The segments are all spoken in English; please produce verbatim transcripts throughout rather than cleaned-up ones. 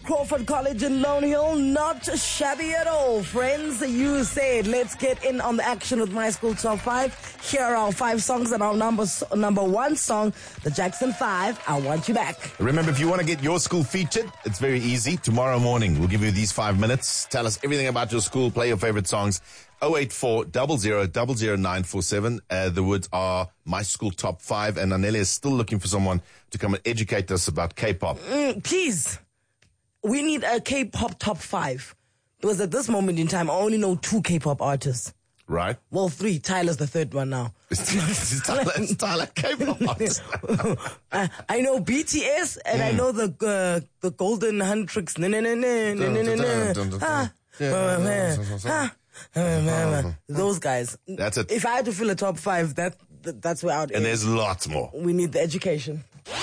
Crawford College in Lone Hill. Not shabby at all, friends. You said, let's get in on the action with My School Top five. Here are our five songs and our number, number one song, the Jackson five, I Want You Back. Remember, if you want to get your school featured, it's very easy. Tomorrow morning, we'll give you these five minutes. Tell us everything about your school. Play your favorite songs. oh eight four, zero zero, zero zero nine four seven. Uh, the words are My School Top five. And Anele is still looking for someone to come and educate us about K-pop. Mm, please. We need a K-pop top five. Because at this moment in time, I only know two K-pop artists. Right. Well, three. Tyler's the third one now. It's Tyler, it's Tyler K-pop artist. I, I know B T S and mm. I know the uh, the Golden Handtricks. Those guys. That's it. If I had to fill a top five, that, that that's where I'd And there's lots more. We need the education.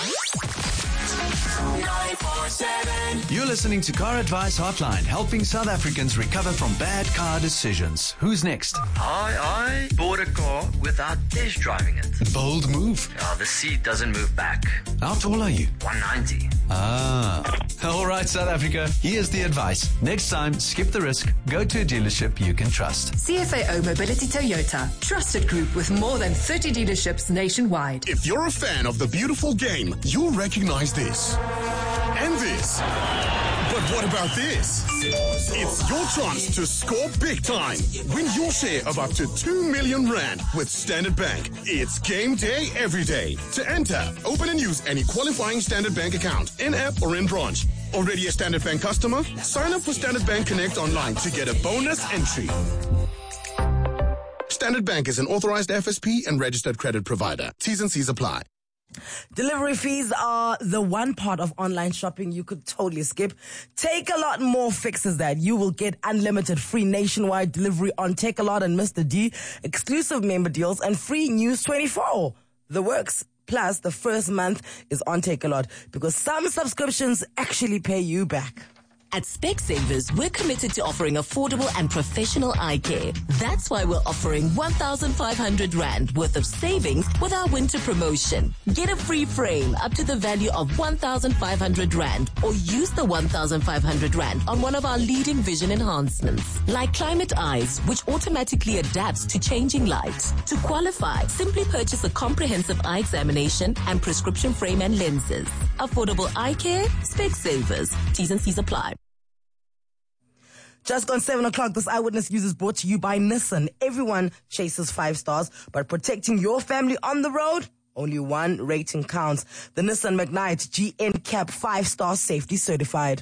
You're listening to Car Advice Hotline, helping South Africans recover from bad car decisions. Who's next? I, I bought a car without test driving it. Bold move. Uh, the seat doesn't move back. How tall are you? one ninety. Ah. All right, South Africa. Here's the advice. Next time, skip the risk. Go to a dealership you can trust. C F A O Mobility Toyota. Trusted group with more than thirty dealerships nationwide. If you're a fan of the beautiful game, you'll recognize this. And this. But what about this? It's your chance to score big time. Win your share of up to two million rand with Standard Bank. It's game day every day. To enter, open and use any qualifying Standard Bank account, in-app or in branch. Already a Standard Bank customer? Sign up for Standard Bank Connect online to get a bonus entry. Standard Bank is an authorized F S P and registered credit provider. T's and C's apply. Delivery fees are the one part of online shopping you could totally skip. Takealot More fixes that. You will get unlimited free nationwide delivery on Takealot and Mister D, exclusive member deals, and free News twenty-four. The works. Plus, the first month is on Takealot because some subscriptions actually pay you back. At Specsavers, we're committed to offering affordable and professional eye care. That's why we're offering one thousand five hundred rand worth of savings with our winter promotion. Get a free frame up to the value of one thousand five hundred rand or use the one thousand five hundred rand on one of our leading vision enhancements, like Climate Eyes, which automatically adapts to changing light. To qualify, simply purchase a comprehensive eye examination and prescription frame and lenses. Affordable eye care, Specsavers. T's and C's apply. Just on seven o'clock, this Eyewitness News is brought to you by Nissan. Everyone chases five stars, but protecting your family on the road, only one rating counts. The Nissan McKnight G N CAP five star safety certified.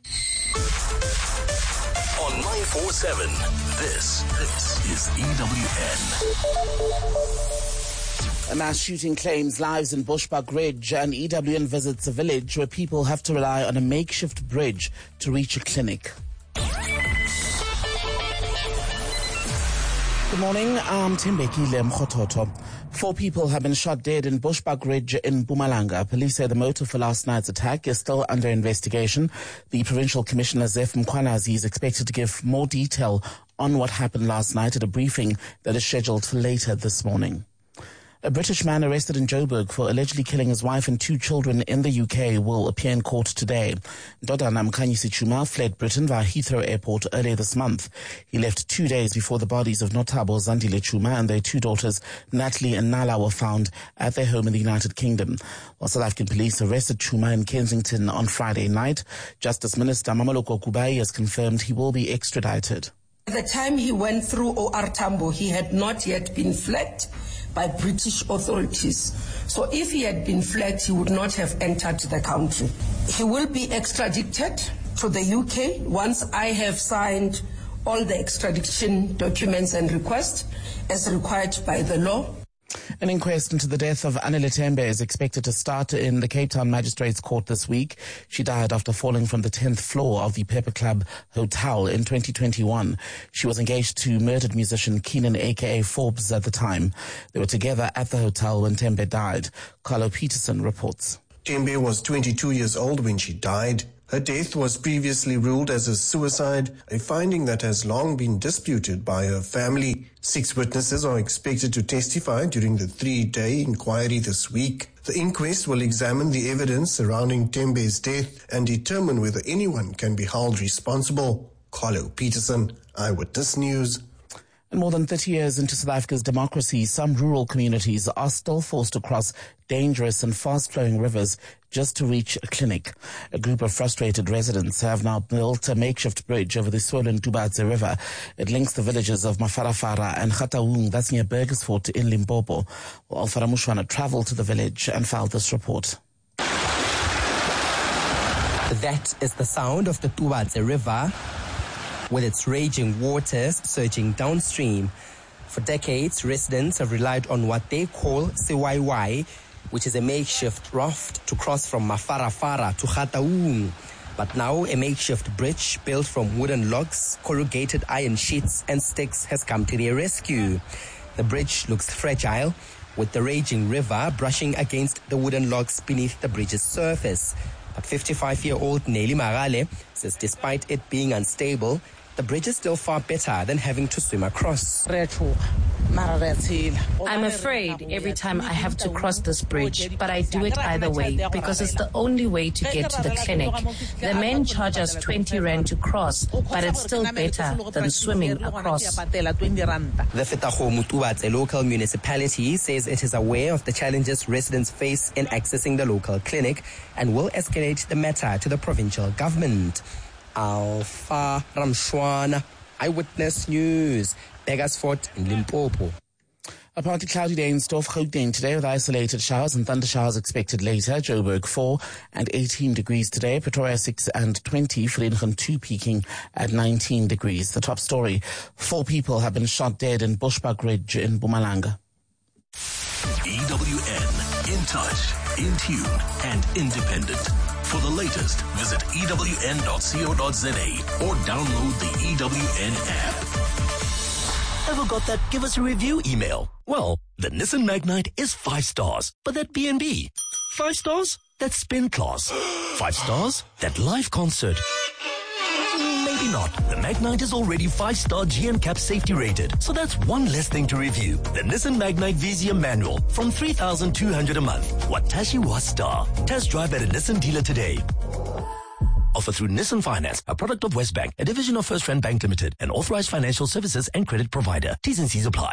On nine four seven, this, this is E W N. A mass shooting claims lives in Bushbuck Ridge, and E W N visits a village where people have to rely on a makeshift bridge to reach a clinic. Good morning, I'm Timbekile Mkhototo. Four people have been shot dead in Bushbuck Ridge in Mpumalanga. Police say the motive for last night's attack is still under investigation. The Provincial Commissioner, Zef Mkhwanazi, is expected to give more detail on what happened last night at a briefing that is scheduled for later this morning. A British man arrested in Joburg for allegedly killing his wife and two children in the U K will appear in court today. Dodana Mkhanyisi Chuma fled Britain via Heathrow Airport earlier this month. He left two days before the bodies of Notabo Zandile Chuma and their two daughters, Natalie and Nala, were found at their home in the United Kingdom. While South African police arrested Chuma in Kensington on Friday night, Justice Minister Mameloko Kubai has confirmed he will be extradited. At the time he went through O R Tambo, he had not yet been flagged by British authorities. So if he had been flagged, he would not have entered the country. He will be extradited to the U K once I have signed all the extradition documents and requests as required by the law. An inquest into the death of Anele Tembe is expected to start in the Cape Town Magistrates Court this week. She died after falling from the tenth floor of the Pepper Club Hotel in twenty twenty-one. She was engaged to murdered musician Keenan aka Forbes at the time. They were together at the hotel when Tembe died. Carlo Peterson reports. Tembe was twenty-two years old when she died. Her death was previously ruled as a suicide, a finding that has long been disputed by her family. Six witnesses are expected to testify during the three-day inquiry this week. The inquest will examine the evidence surrounding Tembe's death and determine whether anyone can be held responsible. Carlo Peterson, Eyewitness News. And more than thirty years into South Africa's democracy, some rural communities are still forced to cross dangerous and fast-flowing rivers just to reach a clinic. A group of frustrated residents have now built a makeshift bridge over the swollen Tubatse River. It links the villages of Mafarafara and Khataung, that's near Burgersfort in Limpopo. Well, Alfara Mushwana travelled to the village and filed this report. That is the sound of the Tubatse River, with its raging waters surging downstream. For decades, residents have relied on what they call C Y Y, which is a makeshift raft to cross from Mafarafara to Khataung. But now a makeshift bridge built from wooden logs, corrugated iron sheets and sticks has come to their rescue. The bridge looks fragile, with the raging river brushing against the wooden logs beneath the bridge's surface. But fifty-five-year-old Nelly Marale says despite it being unstable, the bridge is still far better than having to swim across. I'm afraid every time I have to cross this bridge, but I do it either way because it's the only way to get to the clinic. The men charge us twenty rand to cross, but it's still better than swimming across. The Fetahomu Tubatse local municipality says it is aware of the challenges residents face in accessing the local clinic and will escalate the matter to the provincial government. Alpha Ramshwana, Eyewitness News, Burgersfort in Limpopo. A partly cloudy day in store for Gauteng today with isolated showers and thunder showers expected later. Joburg four and eighteen degrees today. Pretoria six and twenty. Vereeniging two peaking at nineteen degrees. The top story. Four people have been shot dead in Bushbuck Ridge in Mpumalanga. E W N, in touch, in tune and independent. For the latest, visit E W N dot co dot za or download the E W N app. Ever got that give us a review email? Well, the Nissan Magnite is five stars, but that B and B. Five stars? That spin class. Five stars? That live concert. Maybe not. The Magnite is already five-star G N C A P safety rated, so that's one less thing to review. The Nissan Magnite Vizia manual from three thousand two hundred a month. Watashi wa star. Test drive at a Nissan dealer today. Offer through Nissan Finance, a product of Westbank, a division of First Rand Bank Limited, an authorized financial services and credit provider. T's and C's apply.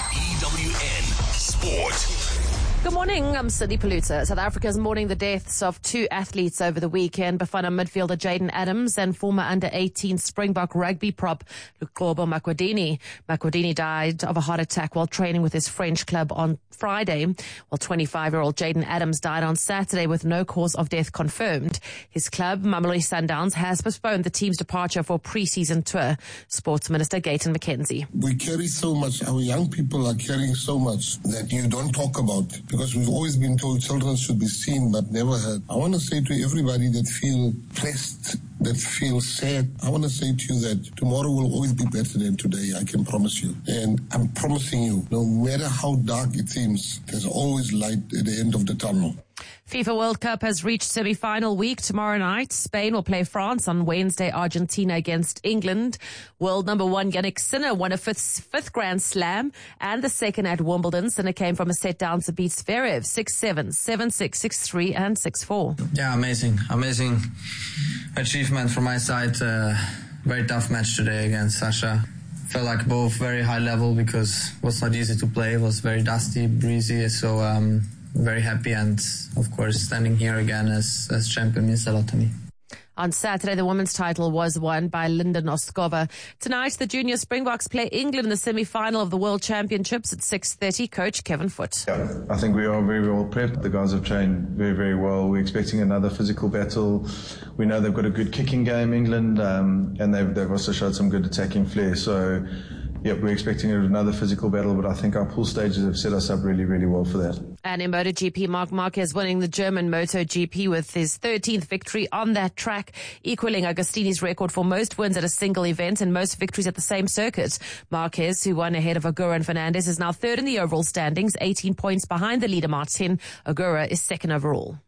E W N Sport. Good morning, I'm Cindy Paluta. South Africa's mourning the deaths of two athletes over the weekend. Bafana midfielder Jaden Adams and former under eighteen Springbok rugby prop Luqobo Makwadini. Makwadini died of a heart attack while training with his French club on Friday, while twenty-five-year-old Jaden Adams died on Saturday with no cause of death confirmed. His club, Mamelodi Sundowns, has postponed the team's departure for a pre-season tour. Sports Minister Gayton McKenzie. We carry so much, our young people are carrying so much that you don't talk about. Because we've always been told children should be seen but never heard. I want to say to everybody that feel pressed, that feel sad, I want to say to you that tomorrow will always be better than today, I can promise you. And I'm promising you, no matter how dark it seems, there's always light at the end of the tunnel. FIFA World Cup has reached semi-final week tomorrow night. Spain will play France on Wednesday, Argentina against England. World number one Yannick Sinner won a fifth, fifth Grand Slam and the second at Wimbledon. Sinner came from a set down to beat Zverev six seven, seven six, six three and six four. Yeah, amazing. Amazing achievement from my side. Uh, very tough match today against Sasha. Felt like both very high level because it was not easy to play. It was very dusty, breezy. So, um, very happy, and of course standing here again as, as champion means a lot to me. On Saturday, the women's title was won by Linda Noskova. Tonight, the junior Springboks play England in the semi-final of the World Championships at six thirty. Coach Kevin Foote. Yeah, I think we are very well prepped. The guys have trained very, very well. We're expecting another physical battle. We know they've got a good kicking game, England, um, and they've, they've also showed some good attacking flair. So, yeah, we're expecting another physical battle, but I think our pool stages have set us up really, really well for that. And in MotoGP, Marc Marquez winning the German MotoGP with his thirteenth victory on that track, equaling Agostini's record for most wins at a single event and most victories at the same circuit. Marquez, who won ahead of Ogura and Fernandez, is now third in the overall standings, eighteen points behind the leader Martin. Ogura is second overall.